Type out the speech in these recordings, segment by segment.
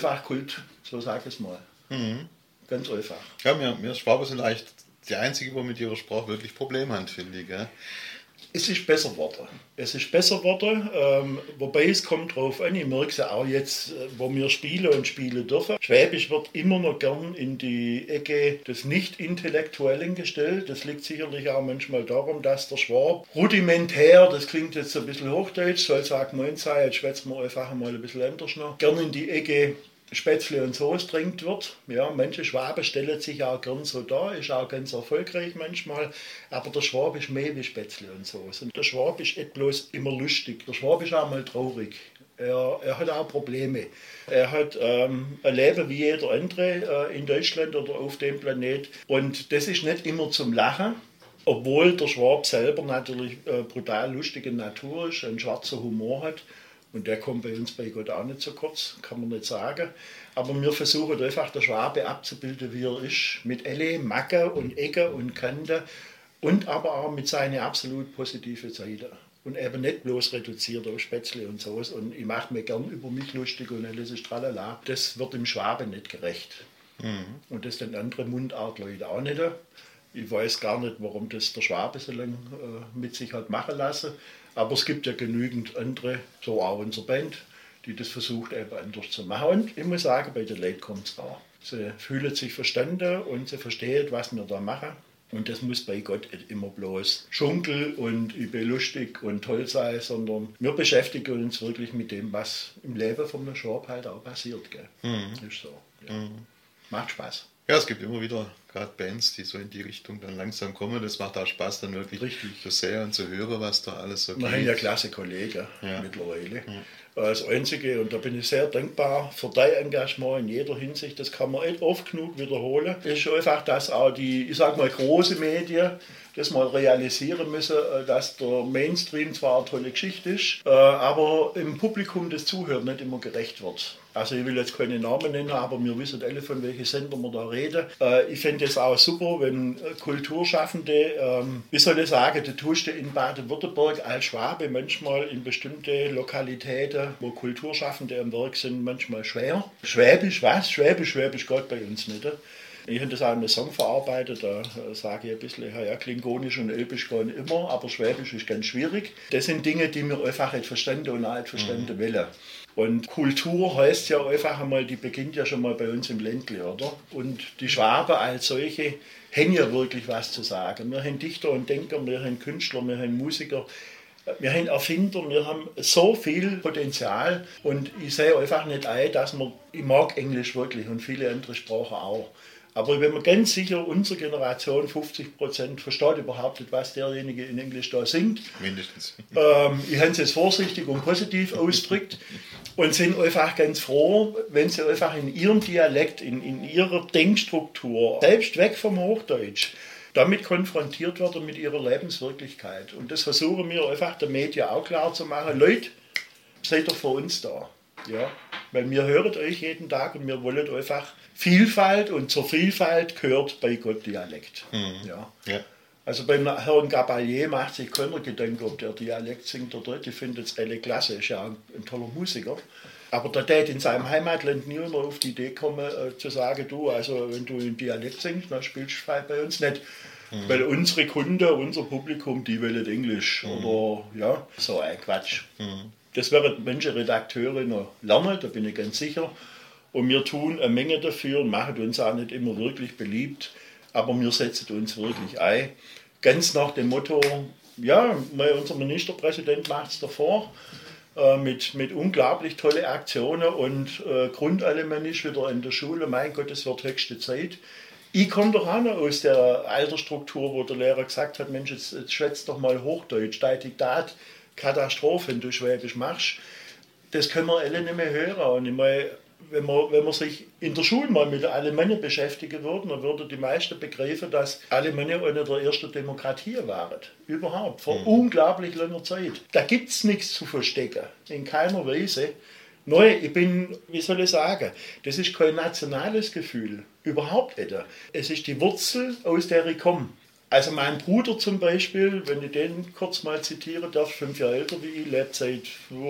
einfach Kult, so sage ich es mal. Ganz einfach. Ja, wir Schwaben sind eigentlich die Einzigen, die mit ihrer Sprache wirklich Probleme haben, finde ich. Gell? Es ist besser geworden. Wobei es kommt drauf an, ich merke es ja auch jetzt, wo wir spielen dürfen. Schwäbisch wird immer noch gern in die Ecke des Nicht-Intellektuellen gestellt. Das liegt sicherlich auch manchmal darum, dass der Schwab rudimentär, das klingt jetzt ein bisschen hochdeutsch, soll sagen, moin sein, jetzt schwätzen wir einfach mal ein bisschen anders noch, gern in die Ecke Spätzle und Soße drängt wird. Ja, manche Schwaben stellen sich auch gern so dar, ist auch ganz erfolgreich manchmal, aber der Schwab ist mehr wie Spätzle und Soße. Und der Schwab ist nicht bloß immer lustig, der Schwab ist auch mal traurig. Er hat auch Probleme. Er hat ein Leben wie jeder andere in Deutschland oder auf dem Planet. Und das ist nicht immer zum Lachen, obwohl der Schwab selber natürlich brutal lustige Natur ist, einen schwarzen Humor hat. Und der kommt bei uns bei Gott auch nicht so kurz, kann man nicht sagen. Aber wir versuchen einfach, der Schwabe abzubilden, wie er ist. Mit alle Macken und Ecken und Kanten. Und aber auch mit seinen absolut positiven Seiten. Und eben nicht bloß reduziert auf Spätzle und Soße. Und ich mache mir gern über mich lustig und alles ist tralala. Das wird dem Schwabe nicht gerecht. Und das den anderen Mundartleute auch nicht. Ich weiß gar nicht, warum das der Schwabe so lange mit sich hat machen lassen. Aber es gibt ja genügend andere, so auch unsere Band, die das versucht eben anders zu machen. Und ich muss sagen, bei den Leuten kommt es an. Sie fühlen sich verstanden und sie verstehen, was wir da machen. Und das muss bei Gott nicht immer bloß Schunkel und ich bin lustig und toll sein, sondern wir beschäftigen uns wirklich mit dem, was im Leben von einem Schwab halt auch passiert. Gell? Ist so. Ja. Macht Spaß. Ja, es gibt immer wieder gerade Bands, die so in die Richtung dann langsam kommen. Das macht auch Spaß, dann wirklich zu sehen und zu hören, was da alles so geht. Wir haben ja klasse Kollegen mittlerweile. Das Einzige, und da bin ich sehr dankbar für dein Engagement in jeder Hinsicht, das kann man nicht oft genug wiederholen, ist einfach, dass auch die, ich sag mal, große Medien das mal realisieren müssen, dass der Mainstream zwar eine tolle Geschichte ist, aber im Publikum das Zuhören nicht immer gerecht wird. Also ich will jetzt keine Namen nennen, aber wir wissen alle, von welchen Sender wir da reden. Ich fände es auch super, wenn Kulturschaffende, wie soll ich sagen, da tust du in Baden-Württemberg als Schwabe manchmal in bestimmte Lokalitäten, wo Kulturschaffende am Werk sind, manchmal schwer. Schwäbisch, was? Schwäbisch geht bei uns nicht. Ich habe das auch in einem Song verarbeitet, da sage ich ein bisschen, ja, Klingonisch und Elbisch gehen immer, aber Schwäbisch ist ganz schwierig. Das sind Dinge, die wir einfach nicht verstanden und auch nicht verstanden wollen. Und Kultur heißt ja einfach einmal, die beginnt ja schon mal bei uns im Ländle, oder? Und die Schwaben als solche haben ja wirklich was zu sagen. Wir haben Dichter und Denker, wir haben Künstler, wir haben Musiker, wir haben Erfinder, wir haben so viel Potenzial und ich sehe einfach nicht ein, dass ich mag Englisch wirklich und viele andere Sprachen auch. Aber wenn man ganz sicher, unsere Generation, 50% versteht überhaupt nicht, was derjenige in Englisch da singt. Mindestens. Ich habe es jetzt vorsichtig und positiv ausgedrückt und sind einfach ganz froh, wenn sie einfach in ihrem Dialekt, in ihrer Denkstruktur, selbst weg vom Hochdeutsch, damit konfrontiert werden mit ihrer Lebenswirklichkeit. Und das versuchen wir einfach der Medien auch klar zu machen. Leute, seid doch für uns da. Ja? Weil wir hören euch jeden Tag und wir wollen einfach Vielfalt und zur Vielfalt gehört bei Gott Dialekt. Ja. Also beim Herrn Gabalier macht sich keiner Gedanken, ob der Dialekt singt oder nicht. Ich finde es alle klasse, ist ja ein toller Musiker. Aber da tät in seinem Heimatland niemand auf die Idee kommen, zu sagen, du, also wenn du in Dialekt singst, dann spielst du bei uns nicht. Weil unsere Kunden, unser Publikum, die wollen Englisch. Oder ja, so ein Quatsch. Das werden manche Redakteure noch lernen, da bin ich ganz sicher. Und wir tun eine Menge dafür und machen uns auch nicht immer wirklich beliebt, aber wir setzen uns wirklich ein. Ganz nach dem Motto, ja, unser Ministerpräsident macht es davor, mit unglaublich tolle Aktionen und Grundalemannisch wieder in der Schule. Mein Gott, es wird höchste Zeit. Ich komme doch auch noch aus der Altersstruktur, wo der Lehrer gesagt hat, Mensch, jetzt schwätzt doch mal Hochdeutsch, dein Diktat, Katastrophe, wenn du Schwäbisch machst. Das können wir alle nicht mehr hören. Und ich meine, wenn man sich in der Schule mal mit Alemannia beschäftigen würde, dann würden die meisten begreifen, dass Alemannia eine der ersten Demokratien waren. Überhaupt. Vor unglaublich langer Zeit. Da gibt es nichts zu verstecken. In keiner Weise. Neu, ich bin, wie soll ich sagen, das ist kein nationales Gefühl. Überhaupt nicht. Es ist die Wurzel, aus der ich komme. Also mein Bruder zum Beispiel, wenn ich den kurz mal zitieren darf, 5 Jahre älter wie ich, lebt seit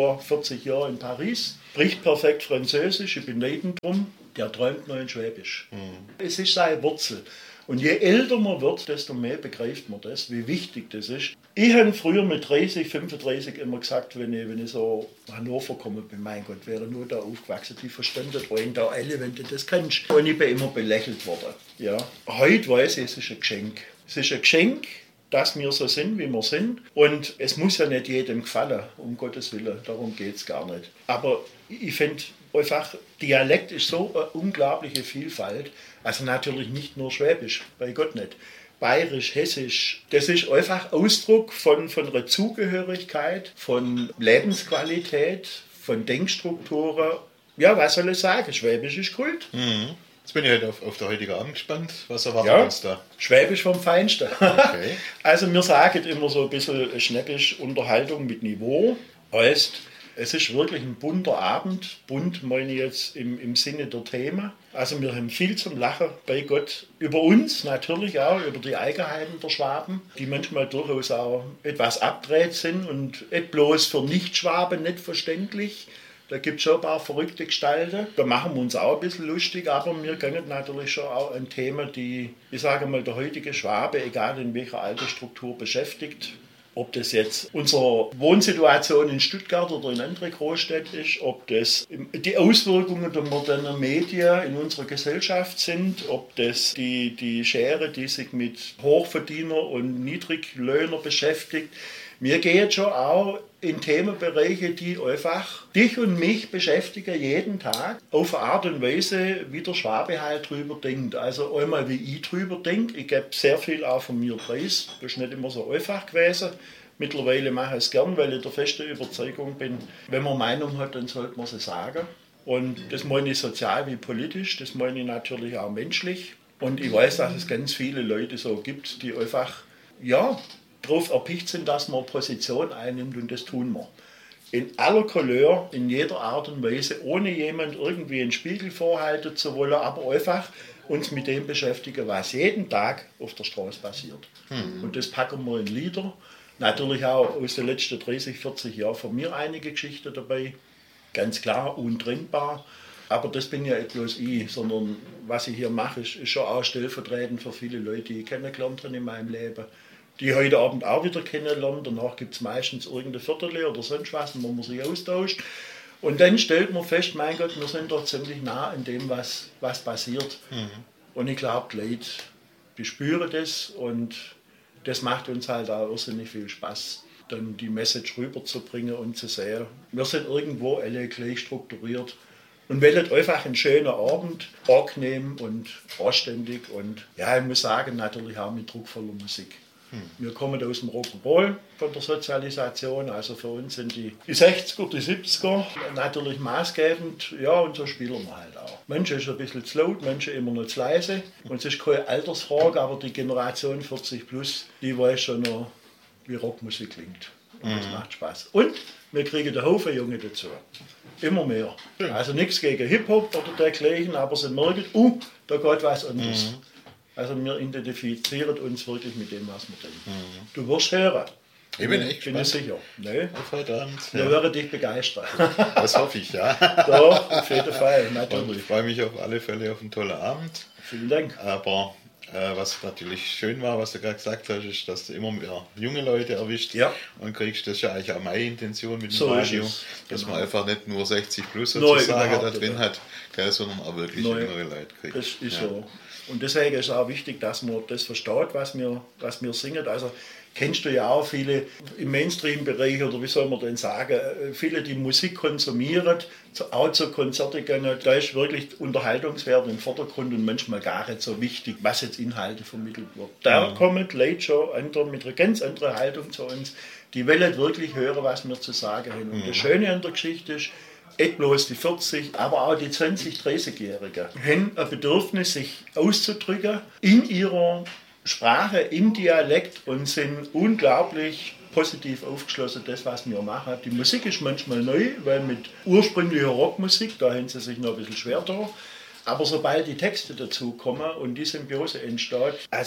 40 Jahren in Paris, spricht perfekt Französisch, ich bin neidend drum, der träumt noch in Schwäbisch. Es ist seine Wurzel. Und je älter man wird, desto mehr begreift man das, wie wichtig das ist. Ich habe früher mit 30, 35 immer gesagt, wenn ich so nach Hannover komme, bin, mein Gott, wäre nur da aufgewachsen, die verstanden wollen da alle, wenn du das kannst. Und ich bin immer belächelt worden. Ja. Heute weiß ich, es ist ein Geschenk. Es ist ein Geschenk, dass wir so sind, wie wir sind. Und es muss ja nicht jedem gefallen, um Gottes Willen, darum geht es gar nicht. Aber ich finde einfach, Dialekt ist so eine unglaubliche Vielfalt. Also natürlich nicht nur Schwäbisch, bei Gott nicht. Bayerisch, Hessisch, das ist einfach Ausdruck von einer Zugehörigkeit, von Lebensqualität, von Denkstrukturen. Ja, was soll ich sagen? Schwäbisch ist Kult. Jetzt bin ich halt auf der heutige Abend gespannt. Was erwartet uns da? Schwäbisch vom Feinsten. Okay. Also wir sagen immer so ein bisschen schnäppisch Unterhaltung mit Niveau. Heißt, es ist wirklich ein bunter Abend. Bunt meine ich jetzt im Sinne der Themen. Also wir haben viel zum Lachen bei Gott. Über uns natürlich auch, über die Eigenheiten der Schwaben, die manchmal durchaus auch etwas abgedreht sind und nicht bloß für Nicht-Schwaben nicht verständlich. Da gibt es schon ein paar verrückte Gestalten. Da machen wir uns auch ein bisschen lustig, aber wir gehen natürlich schon auch an Themen, die, ich sage mal, der heutige Schwabe, egal in welcher Altersstruktur, beschäftigt. Ob das jetzt unsere Wohnsituation in Stuttgart oder in anderen Großstädten ist, ob das die Auswirkungen der modernen Medien in unserer Gesellschaft sind, ob das die Schere, die sich mit Hochverdiener und Niedriglöhner beschäftigt. Wir gehen schon auch in Themenbereiche, die einfach dich und mich beschäftigen jeden Tag, auf eine Art und Weise, wie der Schwabe halt drüber denkt. Also einmal, wie ich drüber denke. Ich gebe sehr viel auch von mir preis. Das ist nicht immer so einfach gewesen. Mittlerweile mache ich es gern, weil ich der festen Überzeugung bin, wenn man Meinung hat, dann sollte man sie sagen. Und das meine ich sozial wie politisch, das meine ich natürlich auch menschlich. Und ich weiß, dass es ganz viele Leute so gibt, die einfach, ja, darauf erpicht sind, dass man Position einnimmt, und das tun wir. In aller Couleur, in jeder Art und Weise, ohne jemand irgendwie einen Spiegel vorhalten zu wollen, aber einfach uns mit dem beschäftigen, was jeden Tag auf der Straße passiert. Und das packen wir in Lieder. Natürlich auch aus den letzten 30, 40 Jahren von mir einige Geschichten dabei. Ganz klar, untrennbar. Aber das bin ja nicht bloß ich, sondern was ich hier mache, ist schon auch stellvertretend für viele Leute, die ich kennengelernt habe in meinem Leben, die heute Abend auch wieder kennenlernen. Danach gibt es meistens irgendeine Viertel oder sonst was, wo man sich austauscht. Und dann stellt man fest, mein Gott, wir sind doch ziemlich nah an dem, was passiert. Und ich glaube, die Leute, die spüren das, und das macht uns halt auch irrsinnig viel Spaß, dann die Message rüberzubringen und zu sehen, wir sind irgendwo alle gleich strukturiert und wählen einfach einen schönen Abend, angenehm und anständig, und ja, ich muss sagen, natürlich auch mit druckvoller Musik. Wir kommen aus dem Rock'n'Roll von der Sozialisation, also für uns sind die 60er, die 70er natürlich maßgebend, ja, und so spielen wir halt auch. Manche ist ein bisschen zu laut, manche immer noch zu leise, und es ist keine Altersfrage, aber die Generation 40 plus, die weiß schon noch, wie Rockmusik klingt. Und das macht Spaß. Und wir kriegen einen Haufen Junge dazu. Immer mehr. Also nichts gegen Hip-Hop oder dergleichen, aber sie merken, da geht was anderes. Also wir identifizieren uns wirklich mit dem, was wir denken. Du wirst hören. Ich bin echt gespannt. Bin ich sicher. Nee. Auf heute Abend. Wir werden dich begeistern. Das hoffe ich, ja. Doch, auf jeden Fall, natürlich. Und ich freue mich auf alle Fälle auf einen tollen Abend. Vielen Dank. Aber was natürlich schön war, was du gerade gesagt hast, ist, dass du immer mehr junge Leute erwischt und kriegst. Das ist ja eigentlich auch meine Intention mit dem Radio, dass man einfach nicht nur 60 plus sozusagen da drin hat, sondern auch wirklich jüngere Leute kriegt. Das ist so. Und deswegen ist es auch wichtig, dass man das versteht, was wir singen. Also kennst du ja auch viele im Mainstream-Bereich, oder wie soll man denn sagen, viele, die Musik konsumieren, auch zu Konzerten gehen, da ist wirklich Unterhaltungswert im Vordergrund und manchmal gar nicht so wichtig, was jetzt Inhalte vermittelt wird. Da kommen die Leute schon mit einer ganz anderen Haltung zu uns, die wollen wirklich hören, was wir zu sagen haben. Und das Schöne an der Geschichte ist, nicht bloß die 40, aber auch die 20-, 30-Jährigen haben ein Bedürfnis, sich auszudrücken in ihrer Sprache, im Dialekt, und sind unglaublich positiv aufgeschlossen, das, was wir machen. Die Musik ist manchmal neu, weil mit ursprünglicher Rockmusik, da haben sie sich noch ein bisschen schwer da. Aber sobald die Texte dazu kommen und die Symbiose entsteht, also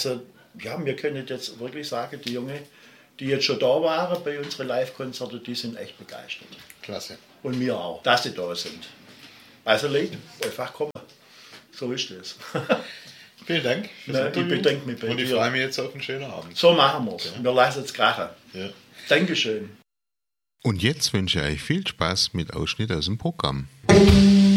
ja, wir können jetzt wirklich sagen, die Jungen, die jetzt schon da waren bei unseren Live-Konzerten, die sind echt begeistert. Klasse. Und wir auch, dass sie da sind. Also Leute, einfach kommen. So ist es. Vielen Dank. Ich bedanke mich bei dir. Und ich freue mich jetzt auf einen schönen Abend. So machen wir es. Ja. Wir lassen es krachen. Ja. Dankeschön. Und jetzt wünsche ich euch viel Spaß mit Ausschnitt aus dem Programm.